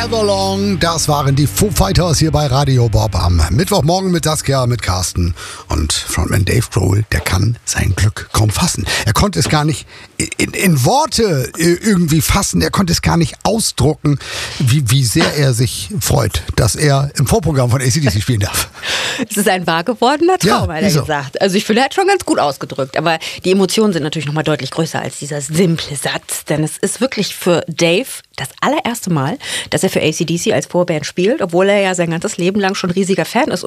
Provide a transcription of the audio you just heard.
Everlong, das waren die Foo Fighters hier bei Radio Bob am Mittwochmorgen mit Saskia, mit Carsten und Frontman Dave Grohl, der kann sein Glück kaum fassen. Er konnte es gar nicht in Worte irgendwie fassen, er konnte es gar nicht ausdrucken, wie sehr er sich freut, dass er im Vorprogramm von AC/DC spielen darf. Es ist ein wahr gewordener Traum, hat er so gesagt. Also ich finde, er hat schon ganz gut ausgedrückt, aber die Emotionen sind natürlich nochmal deutlich größer als dieser simple Satz, denn es ist wirklich für Dave das allererste Mal, dass er für AC/DC als Vorband spielt, obwohl er ja sein ganzes Leben lang schon riesiger Fan ist.